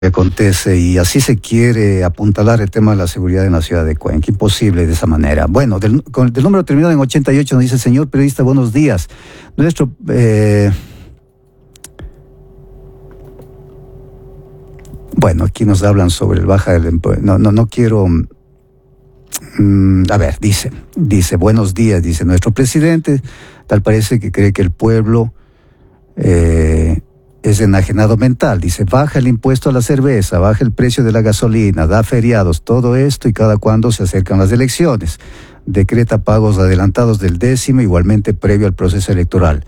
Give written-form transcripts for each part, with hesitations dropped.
acontece y así se quiere apuntalar el tema de la seguridad en la ciudad de Cuenca. Imposible de esa manera. Bueno, del número terminado en 88 nos dice: señor periodista, buenos días. Bueno, aquí nos hablan sobre el baja del empleo. No quiero... a ver, dice, buenos días, dice, nuestro presidente tal parece que cree que el pueblo es enajenado mental. Dice, baja el impuesto a la cerveza, baja el precio de la gasolina, da feriados, todo esto y cada cuando se acercan las elecciones. Decreta pagos adelantados del 10º, igualmente previo al proceso electoral.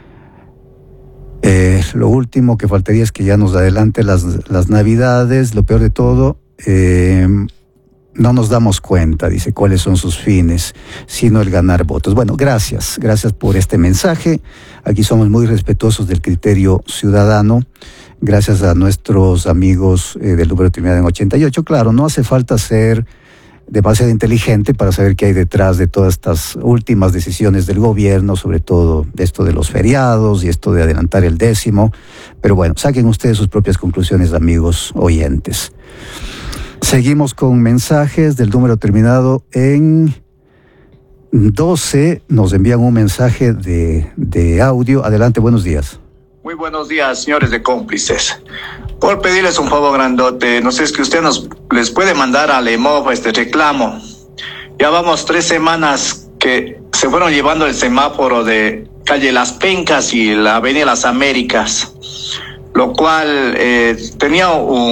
Lo último que faltaría es que ya nos adelante las Navidades. Lo peor de todo, no nos damos cuenta, dice, cuáles son sus fines, sino el ganar votos. Bueno, gracias por este mensaje. Aquí somos muy respetuosos del criterio ciudadano. Gracias a nuestros amigos del número terminado en 88. Claro, no hace falta ser demasiado inteligente para saber qué hay detrás de todas estas últimas decisiones del gobierno, sobre todo esto de los feriados y esto de adelantar el 10º. Pero bueno, saquen ustedes sus propias conclusiones, amigos oyentes. Seguimos con mensajes del número terminado en 12. Nos envían un mensaje de audio. Adelante, buenos días. Muy buenos días, señores de Cómplices. Por pedirles un favor grandote, no sé, es que usted les puede mandar al EMOV este reclamo. Ya vamos 3 semanas que se fueron llevando el semáforo de calle Las Pencas y la avenida Las Américas, lo cual tenía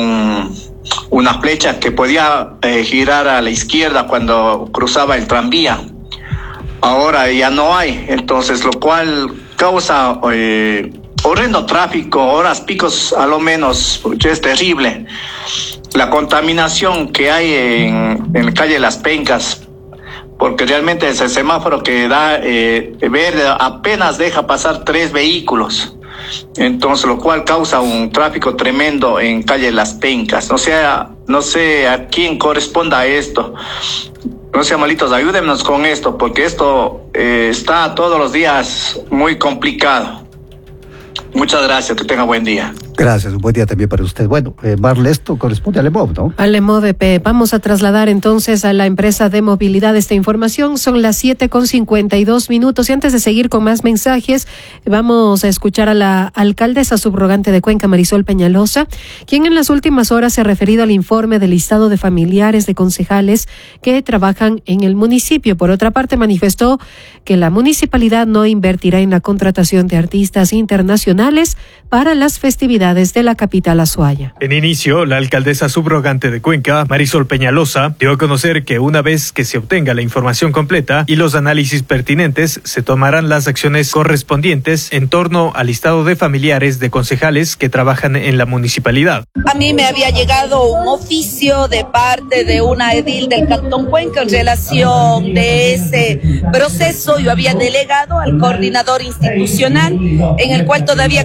una flecha que podía girar a la izquierda cuando cruzaba el tranvía. Ahora ya no hay, entonces lo cual causa horrendo tráfico, horas picos a lo menos, es terrible. La contaminación que hay en la calle Las Pencas, porque realmente ese semáforo que da verde apenas deja pasar 3 vehículos. Entonces, lo cual causa un tráfico tremendo en calle Las Pencas. No sé a quién corresponda esto. No sé, malitos, ayúdennos con esto, porque esto está todos los días muy complicado. Muchas gracias, que tenga buen día. Gracias, un buen día también para usted. Bueno, Marle, esto corresponde al EMOV, ¿no? Al EMOV EP. Vamos a trasladar entonces a la empresa de movilidad esta información. Son las 7:52. Y antes de seguir con más mensajes, vamos a escuchar a la alcaldesa subrogante de Cuenca, Marisol Peñalosa, quien en las últimas horas se ha referido al informe del listado de familiares de concejales que trabajan en el municipio. Por otra parte, manifestó que la municipalidad no invertirá en la contratación de artistas internacionales para las festividades de la capital azuaya. En inicio, la alcaldesa subrogante de Cuenca, Marisol Peñalosa, dio a conocer que una vez que se obtenga la información completa y los análisis pertinentes, se tomarán las acciones correspondientes en torno al listado de familiares de concejales que trabajan en la municipalidad. A mí me había llegado un oficio de parte de una edil del Cantón Cuenca en relación de ese proceso. Yo había delegado al coordinador institucional, en el cual todavía